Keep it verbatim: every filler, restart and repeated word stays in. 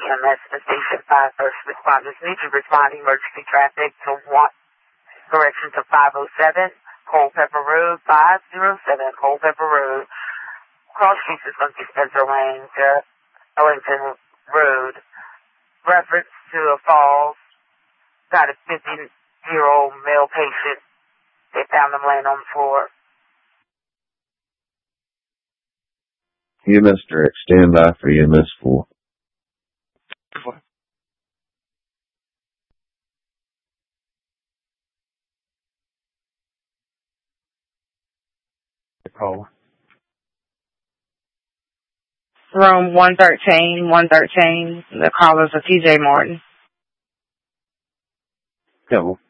M S to Station five. First responders need to respond emergency traffic to one, correction to five oh seven Culpeper Road, five oh seven Culpeper Road. Cross streets is going to be Spencer Lane to Ellington Road. Reference to a falls. Got a fifty-year-old male patient. They found him laying on the floor. E M S direct, stand by for E M S four. Call. Room one thirteen, one thirteen. The callers are T J Martin. Double.